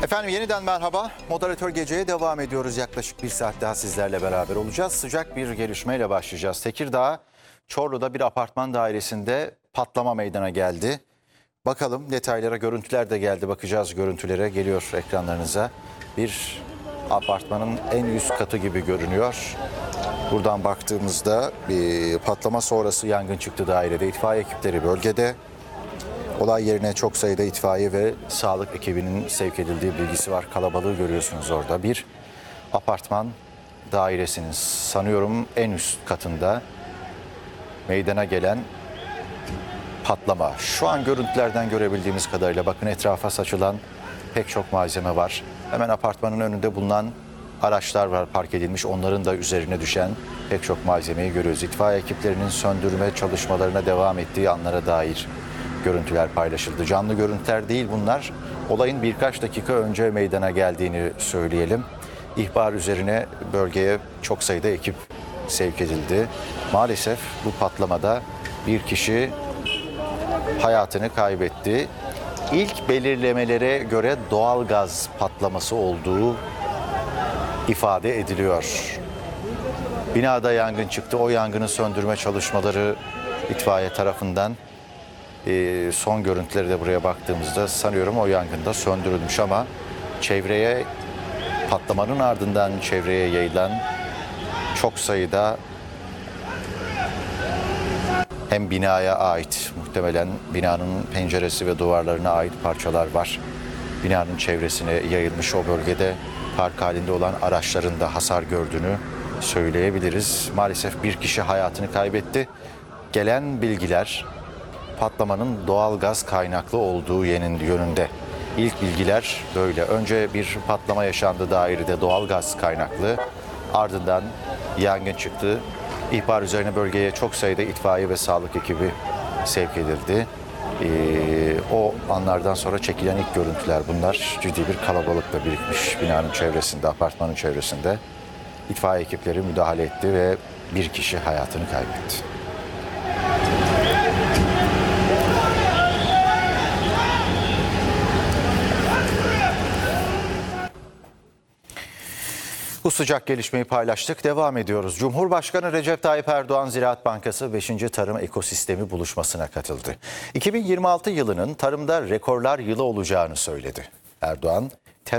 Efendim yeniden merhaba. Moderatör geceye devam ediyoruz. Yaklaşık bir saat daha sizlerle beraber olacağız. Sıcak bir gelişmeyle başlayacağız. Tekirdağ, Çorlu'da bir apartman dairesinde patlama meydana geldi. Bakalım detaylara, görüntüler de geldi. Bakacağız görüntülere. Geliyor ekranlarınıza. Bir apartmanın en üst katı gibi görünüyor. Buradan baktığımızda bir patlama sonrası yangın çıktı dairede. İtfaiye ekipleri bölgede. Olay yerine çok sayıda itfaiye ve sağlık ekibinin sevk edildiği bilgisi var. Kalabalığı görüyorsunuz orada. Bir apartman dairesinin sanıyorum en üst katında meydana gelen patlama. Şu an görüntülerden görebildiğimiz kadarıyla bakın etrafa saçılan pek çok malzeme var. Hemen apartmanın önünde bulunan araçlar var park edilmiş. Onların da üzerine düşen pek çok malzemeyi görüyoruz. İtfaiye ekiplerinin söndürme çalışmalarına devam ettiği anlara dair görüntüler paylaşıldı. Canlı görüntüler değil bunlar. Olayın birkaç dakika önce meydana geldiğini söyleyelim. İhbar üzerine bölgeye çok sayıda ekip sevk edildi. Maalesef bu patlamada bir kişi hayatını kaybetti. İlk belirlemelere göre doğal gaz patlaması olduğu ifade ediliyor. Binada yangın çıktı. O yangını söndürme çalışmaları itfaiye tarafından son görüntüleri de buraya baktığımızda sanıyorum o yangında söndürülmüş ama çevreye patlamanın ardından çevreye yayılan çok sayıda hem binaya ait muhtemelen binanın penceresi ve duvarlarına ait parçalar var. Binanın çevresine yayılmış o bölgede park halinde olan araçların da hasar gördüğünü söyleyebiliriz. Maalesef bir kişi hayatını kaybetti. Gelen bilgiler patlamanın doğal gaz kaynaklı olduğu yönünde. İlk bilgiler böyle. Önce bir patlama yaşandı dairede doğal gaz kaynaklı. Ardından yangın çıktı. İhbar üzerine bölgeye çok sayıda itfaiye ve sağlık ekibi sevk edildi. O anlardan sonra çekilen ilk görüntüler bunlar. Ciddi bir kalabalıkla birikmiş binanın çevresinde, apartmanın çevresinde. İtfaiye ekipleri müdahale etti ve bir kişi hayatını kaybetti. Bu sıcak gelişmeyi paylaştık. Devam ediyoruz. Cumhurbaşkanı Recep Tayyip Erdoğan Ziraat Bankası 5. Tarım Ekosistemi buluşmasına katıldı. 2026 yılının tarımda rekorlar yılı olacağını söyledi. Erdoğan,